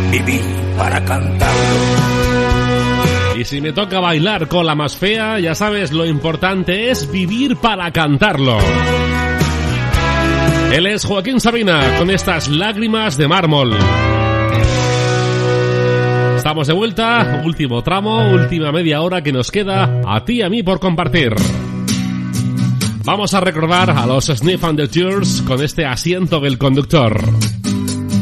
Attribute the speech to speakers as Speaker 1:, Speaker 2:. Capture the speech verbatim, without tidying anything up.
Speaker 1: Viví para cantarlo.
Speaker 2: Y si me toca bailar con la más fea, ya sabes, lo importante es vivir para cantarlo. Él es Joaquín Sabina, con estas lágrimas de mármol. Estamos de vuelta, último tramo, última media hora que nos queda a ti y a mí por compartir. Vamos a recordar a los Sniff and the Tears con este Asiento del conductor.